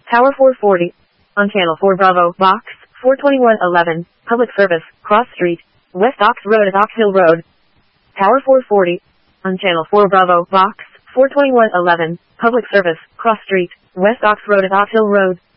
Tower 440. On Channel 4 Bravo, Box 42111, Public Service, Cross Street, West Ox Road at Ox Hill Road. Tower 440. On Channel 4 Bravo, Box 42111, Public Service, Cross Street, West Ox Road at Ox Hill Road.